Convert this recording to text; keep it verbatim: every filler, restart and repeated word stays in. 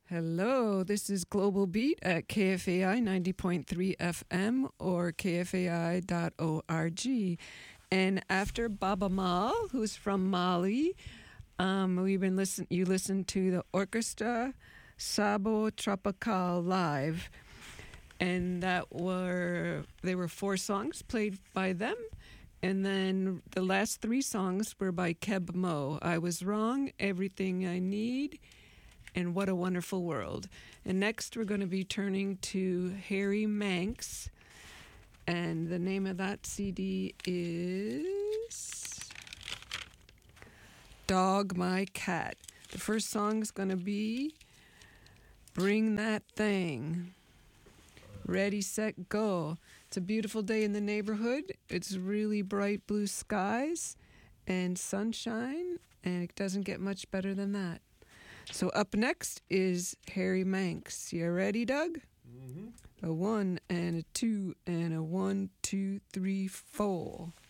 Hello, this is Global Beat at K F A I ninety point three F M or K F A I dot org. And after Baba Mal, who's from Mali, um, we've been listen. You listened to the orchestra Sabo Tropical live, and that were they were four songs played by them, and then the last three songs were by Keb Mo. I Was Wrong, Everything I Need, and What a Wonderful World. And next we're going to be turning to Harry Manx, and the name of that C D is Dog My Cat. The first song's going to be Bring That Thing. Ready, set, go. It's a beautiful day in the neighborhood. It's really bright blue skies and sunshine, and it doesn't get much better than that. So up next is Harry Manx. You ready, Doug? Mm-hmm. A one and a two and a one, two, three, four.